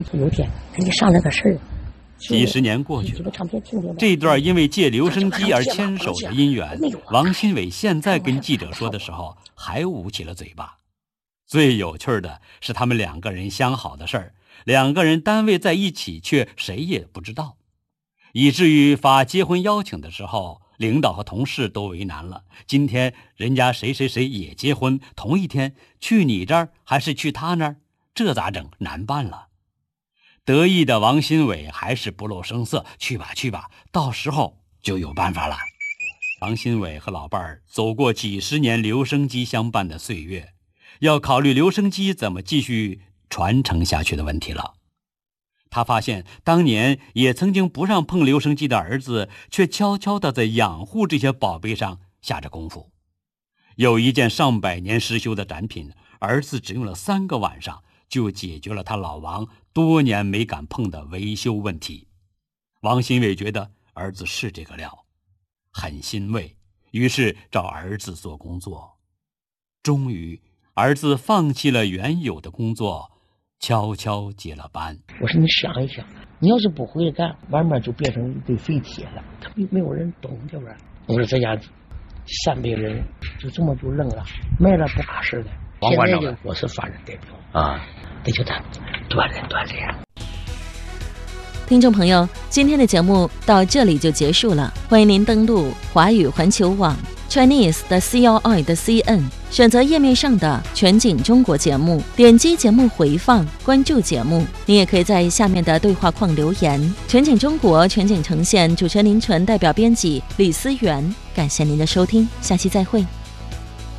有天给你上那个事儿。 几十年过去了，这段因为借留声机而牵手的姻缘，王新伟现在跟记者说的时候还捂起了嘴巴。最有趣的是他们两个人相好的事儿，两个人单位在一起却谁也不知道，以至于发结婚邀请的时候，领导和同事都为难了。今天人家谁谁谁也结婚，同一天去你这儿还是去他那儿，这咋整？难办了。得意的王新伟还是不露声色，去吧去吧，到时候就有办法了。王新伟和老伴儿走过几十年留声机相伴的岁月，要考虑留声机怎么继续传承下去的问题了。他发现当年也曾经不让碰留声机的儿子，却悄悄地在养护这些宝贝上下着功夫。有一件上百年失修的展品，儿子只用了3个晚上就解决了他老王多年没敢碰的维修问题。王新伟觉得儿子是这个料，很欣慰，于是找儿子做工作。终于儿子放弃了原有的工作，悄悄接了班。 我说你想一想，你要是不回来干，慢慢就变成一堆废铁了，他没有人懂这玩意儿。我说这家300人就这么就扔了，卖了不怕事的。现在就我是法人代表啊，得叫他锻炼锻炼。 听众朋友，今天的节目到这里就结束了，欢迎您登录华语环球网 Chinese 的 CRI 的 CN， 选择页面上的全景中国节目，点击节目回放，关注节目。你也可以在下面的对话框留言。全景中国全景呈现，主持人林纯，代表编辑李思源，感谢您的收听，下期再会。